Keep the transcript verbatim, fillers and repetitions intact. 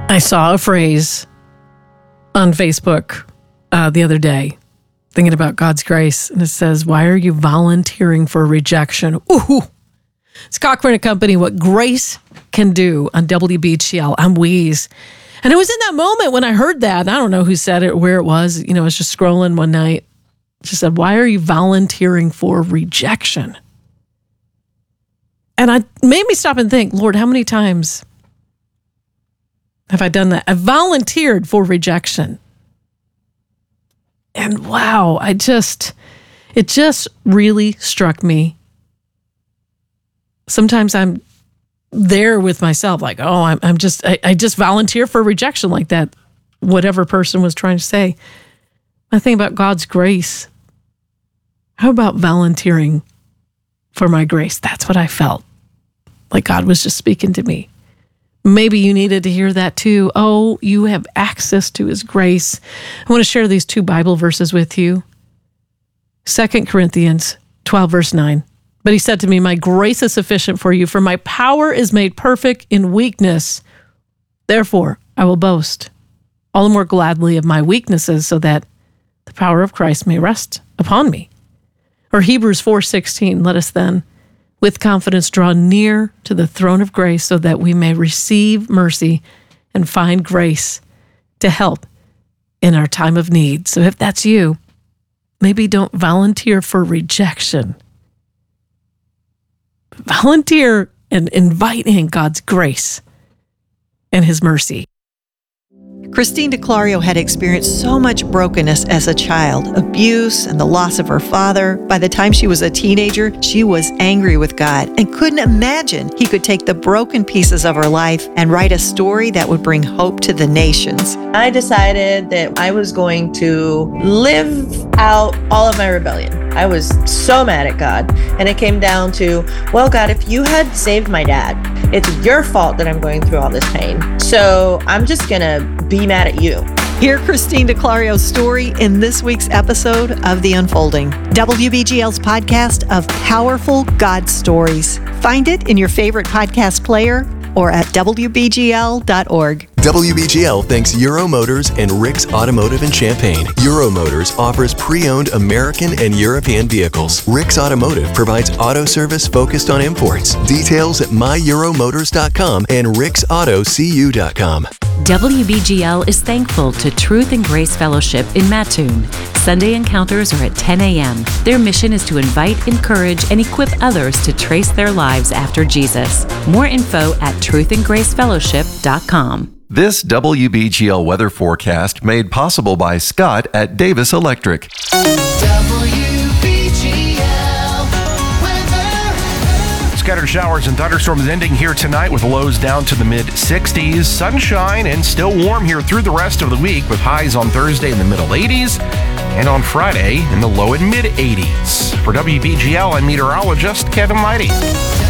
I saw a phrase on Facebook uh, the other day, thinking about God's grace, and it says, "Why are you volunteering for rejection?" Ooh, it's Cochrane and Company, what grace can do on W B G L. I'm Wheeze. And it was in that moment when I heard that, I don't know who said it or where it was. You know, I was just scrolling one night. She said, "Why are you volunteering for rejection?" And it made me stop and think, Lord, how many times have I done that? I volunteered for rejection. And wow, I just, it just really struck me. Sometimes I'm there with myself, like, oh, I'm, I'm just, I, I just volunteer for rejection, like that, whatever person was trying to say. I think about God's grace. How about volunteering for my grace? That's what I felt like God was just speaking to me. Maybe you needed to hear that too. Oh, you have access to his grace. I want to share these two Bible verses with you. Second Corinthians twelve, verse nine. "But he said to me, my grace is sufficient for you, for my power is made perfect in weakness. Therefore, I will boast all the more gladly of my weaknesses, so that the power of Christ may rest upon me." Or Hebrews four sixteen, "Let us then with confidence draw near to the throne of grace, so that we may receive mercy and find grace to help in our time of need." So if that's you, maybe don't volunteer for rejection. Volunteer and invite in God's grace and his mercy. Christine DeClario had experienced so much brokenness as a child, abuse and the loss of her father. By the time she was a teenager, she was angry with God and couldn't imagine he could take the broken pieces of her life and write a story that would bring hope to the nations. I decided that I was going to live out all of my rebellion. I was so mad at God, and it came down to, well, God, if you had saved my dad, it's your fault that I'm going through all this pain. So I'm just gonna be mad at you. Hear Christine DeClario's story in this week's episode of The Unfolding, W B G L's podcast of powerful God stories. Find it in your favorite podcast player or at W B G L dot org. W B G L thanks Euro Motors and Rick's Automotive in Champaign. Euro Motors offers pre-owned American and European vehicles. Rick's Automotive provides auto service focused on imports. Details at my euro motors dot com and ricks auto c u dot com. W B G L is thankful to Truth and Grace Fellowship in Mattoon. Sunday encounters are at ten a.m. Their mission is to invite, encourage, and equip others to trace their lives after Jesus. More info at truth and grace fellowship dot com. This W B G L weather forecast made possible by Scott at Davis Electric. W B G L weather. Scattered showers and thunderstorms ending here tonight with lows down to the mid sixties. Sunshine and still warm here through the rest of the week with highs on Thursday in the middle eighties and on Friday in the low and mid eighties. For W B G L, I'm meteorologist Kevin Leidy.